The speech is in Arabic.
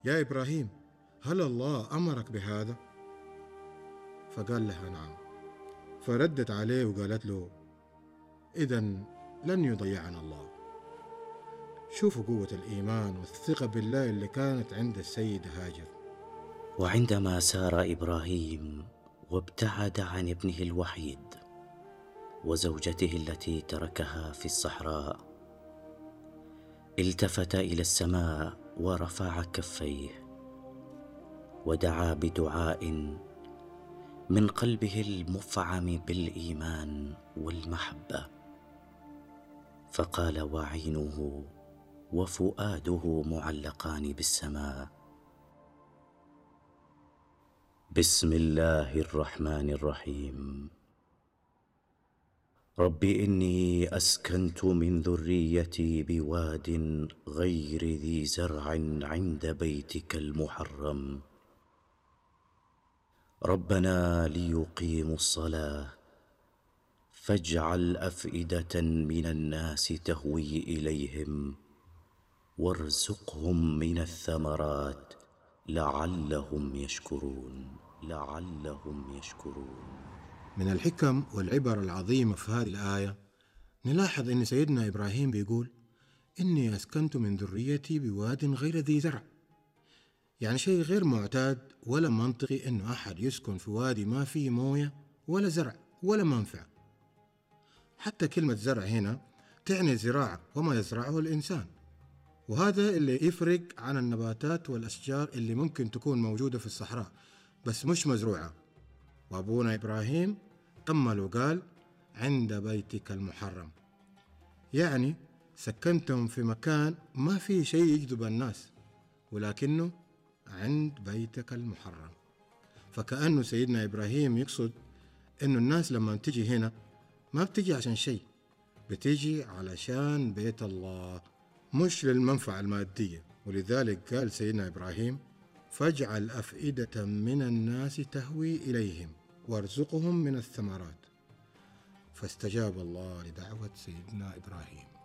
يا إبراهيم، هل الله أمرك بهذا؟ فقال لها نعم. فردت عليه وقالت له: إذن لن يضيعنا الله. شوفوا قوة الإيمان والثقة بالله اللي كانت عند السيدة هاجر. وعندما سار إبراهيم وابتعد عن ابنه الوحيد وزوجته التي تركها في الصحراء، التفت إلى السماء ورفع كفيه ودعا بدعاء من قلبه المفعم بالإيمان والمحبة، فقال وعينه وفؤاده معلقان بالسماء: بسم الله الرحمن الرحيم. رب إني أسكنت من ذريتي بواد غير ذي زرع عند بيتك المحرم، ربنا ليقيموا الصلاة فاجعل أفئدة من الناس تهوي إليهم وارزقهم من الثمرات لعلهم يشكرون. من الحكم والعبر العظيمة في هذه الآية نلاحظ أن سيدنا إبراهيم بيقول: إني أسكنت من ذريتي بواد غير ذي زرع. يعني شيء غير معتاد ولا منطقي إنه أحد يسكن في وادي ما فيه موية ولا زرع ولا منفع. حتى كلمة زرع هنا تعني الزراعة وما يزرعه الإنسان، وهذا اللي يفرق عن النباتات والأشجار اللي ممكن تكون موجودة في الصحراء بس مش مزروعة. وأبونا إبراهيم كمل وقال: عند بيتك المحرم، يعني سكنتهم في مكان ما فيه شيء يجذب الناس، ولكنه عند بيتك المحرم. فكأنه سيدنا إبراهيم يقصد إنه الناس لما تجي هنا ما بتجي عشان شيء، بتجي علشان بيت الله، مش للمنفعة المادية. ولذلك قال سيدنا إبراهيم: فاجعل أفئدة من الناس تهوي إليهم وارزقهم من الثمرات. فاستجاب الله لدعوة سيدنا إبراهيم.